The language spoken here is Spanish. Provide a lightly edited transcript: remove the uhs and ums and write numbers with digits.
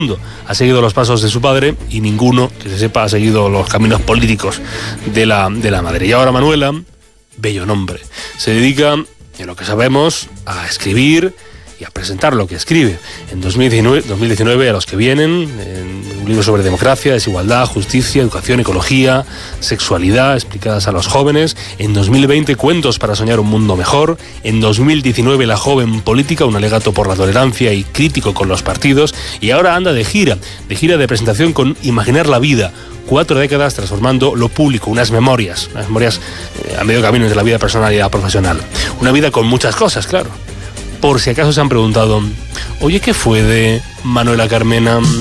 ha seguido los pasos de su padre y ninguno, que se sepa, ha seguido los caminos políticos de la madre. Y ahora Manuela, bello nombre, se dedica, en lo que sabemos, a escribir y a presentar lo que escribe. En 2019 a los que vienen, en un libro sobre democracia, desigualdad, justicia, educación, ecología, sexualidad, explicadas a los jóvenes. En 2020, cuentos para soñar un mundo mejor. En 2019, la joven política, un alegato por la tolerancia y crítico con los partidos. Y ahora anda de gira de presentación con Imaginar la vida. 4 décadas transformando lo público, unas memorias a medio camino entre la vida personal y la profesional. Una vida con muchas cosas, claro. Por si acaso se han preguntado, oye, ¿qué fue de Manuela Carmena?